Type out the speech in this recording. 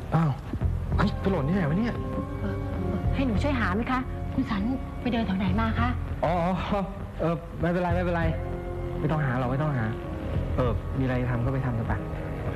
อ้าวเฮ้ยไปหล่นที่ไหนวะเนี่ยให้หนูช่วยหาไหมคะคุณสันไปเดินแถวไหนมาคะอ๋อไม่เป็นไรไม่ต้องหาหรอกไม่ต้องหามีอะไรทำก็ไปทำกันไป